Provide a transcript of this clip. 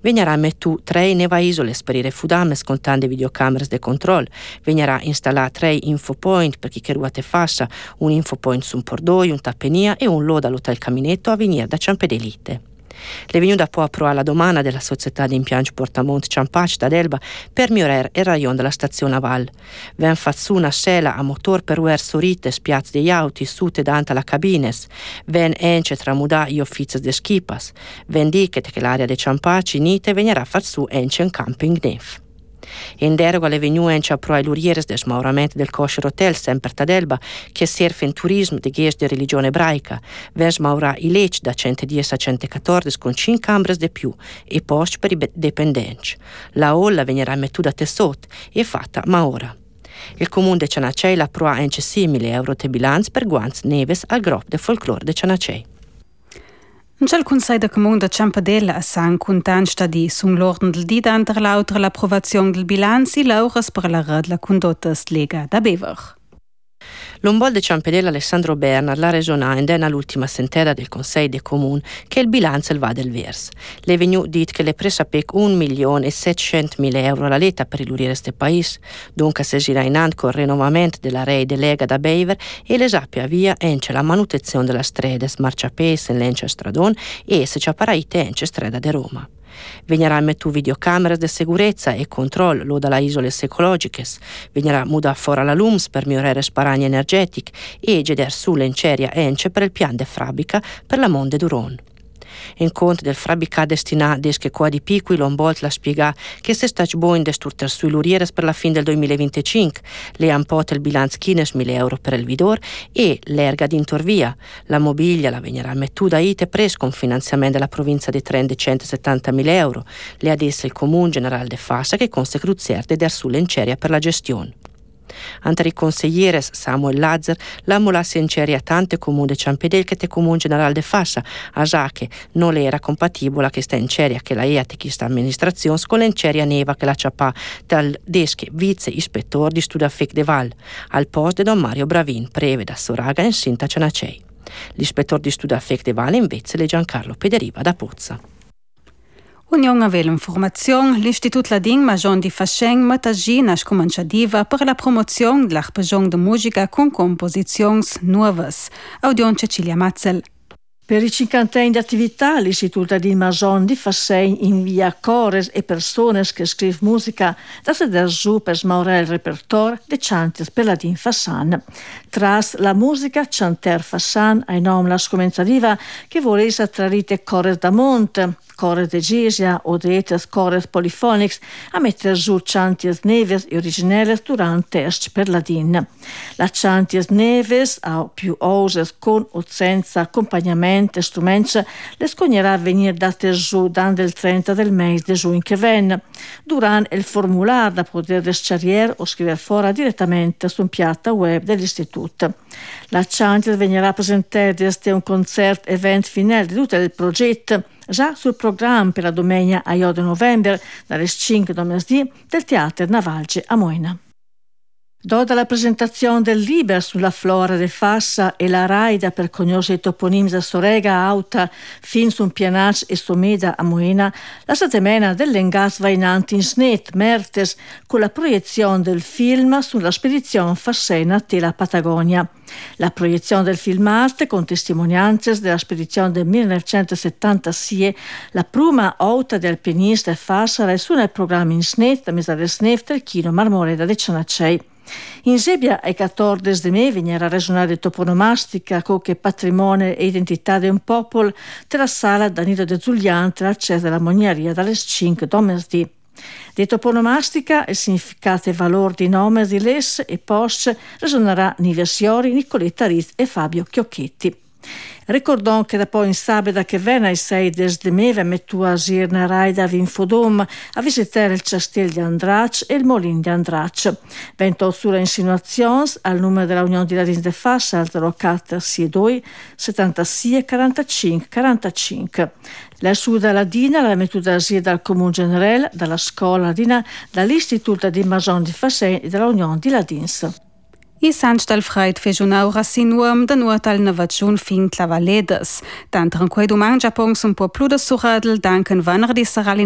Vegnerà mettu 3 neva isoles per i refudames con tante videocamere de control. Vegnerà installà 3 infopoint per chi che ruate fassa, un infopoint su un Pordoi, un Tappenia e un loda all'hotel Caminetto a venire da Ciampedelite. Le venuta poi a provare la domanda della società di impianti Portamont Ciampaci da Elba per migliorare il rayon della stazione Aval. Ven fatto una scella a motor per uer sorite spiazzi degli auti sute davanti alla cabines. Ven ence tramudà gli uffizi de schipas. Ven dichete che l'area dei Ciampaci nite venirà a far su ence un camping nef. In deroga le venu ence a provare l'urieres del smauramento del kosher hotel sempre ad Elba che serve in turismo di ghies di religione ebraica. Ven smaurà i lec da 110 a 114 con 5 camere di più e posti per i dipendenti. La olla venirà mettuta a tessot e fatta ma ora. Il comune di Cianacei la prova ence simile euro te bilanz per guanz neves al gruppo de folklore di Cianacei. Il Consiglio del Comune di Ciampadella è contento di l'ordine del dì per l'approvazione del bilancio e l'auras per la rete la condotta Lega da Bever. L'ombol de Ciampadella Alessandro Bernard la regiona indena l'ultima sentera del Consiglio del Comune che il bilancio va del vers. Le venu dit che le presapec 1.700.000 euro alla letta per il luriere ste paese, dunque si gira in hand con il rinnovamento della rei de Lega da Bever e le sappia via ence la manutenzione della strada Marciapes in l'ence Stradon e se ci apparaite ence strada de Roma. Venirà mettu videocamere di sicurezza e controllo dalla isole ecologiche. Venirà muda fora la LUMS per migliorare sparagne energetiche e geder su l'enceria ence per il pian de Frabica per la Monde Duron. In conto del Frabica destinato desche qua di Picui l'ombolt la spiega che se sta buon de sturter sui lurieres per la fin del 2025, le ampote il bilanz 15.000 euro per il vidor e l'erga di Intorvia. La mobilia la venirà mettuta ite pres con finanziamento della provincia di Trento di 170.000 euro. Le adesse il Comune Generale de Fassa che conse cruzier de der su l'enceria per la gestione. Ante i consiglieres Samuel Lazar la molassi enceria tante comune de Ciampedel che te Comune Generale de Fassa a già che non le era compatibile che sta enceria che la EAT che sta amministrazione con l'enceria neva che la ciapà dal desche vice ispettore di Studa Fec de Val al posto di Don Mario Bravin preve da Soraga in Sinta Cianacei. L'ispettore di Studa Fec de Val invece è Giancarlo Pederiva da Pozza. Unione aveva informazione, l'Istituto Ladin Majon di Fascheng matagi nas cominciativa per la promozione dell'arpegione di musica con composizioni nuove. Audion Cecilia Mazzel. Per i 50 anni di attività, l'Istituto di Majon di Fascheng invia cores e persone che scrivono musica da sedere giù per smaurare il repertorio dei canti per la Din Fassan. Tras la musica, Chanter Fassan ha in nome la scomenzativa che volesse attrarre cores da monte, cores de Gesia o de etes cores polifonics a mettere giù chanties neves e originelles durante test per la Din. La chanties neves a più oses con o senza accompagnamento e strumenti le scognerà a venire date giù dando il 30 del mese di giugno che viene. Durante il formulario da poter descarriere o scrivere fuori direttamente su un piatta web dell'istituto. La chanties venirà presentata desde un concerto event finale di tutto il progetto già sul programma per la domenica a 8 novembre dalle 5 domesdì del Teatro Navalge a Moena. Dopo la presentazione del libro sulla flora de Fassa e la raida per conoscere i toponimi da Sorega Auta fin su un pianac e someda a Moena, la settimana dell'engas va in anti in snet mertes con la proiezione del film sulla spedizione fassena della Patagonia. La proiezione del film arte con testimonianze della spedizione del 1976, la prima auta di alpinista e Fassa è su nel programma in snet da mesa del snef del Chino Marmoreda de Cianacei. In Sebia ai 14 di me venirà regionale toponomastica con che patrimonio e identità di un popolo della sala Danilo de Zuglian tra l'accesso della Mognaria dalle 5 domesdì. Di toponomastica il significato e valore di nome di les e post risuonerà Niversiori, Nicoletta Riz e Fabio Chiocchetti. Ricordò che da poi in sabato che viene ai 6 desde meve mettu a Sirna Raida Vinfodom a visitare il castello di Andrac e il molino di Andrac. Vento sulle insinuazioni al numero della Unione di Ladins de Fassa al 04 62 76 45 45. La Suda Ladina la mettuta a Sir dal Comune Generale, dalla Scuola Ladina, dall'Istituto di Majon di Fascheng e dalla Unione di Ladins. I Sanstal Freit fejunaur rasinuam da nuotal navachun fin clavaledes. Tant ranquai domang japong un po' pludes suradel danken vaner di sarali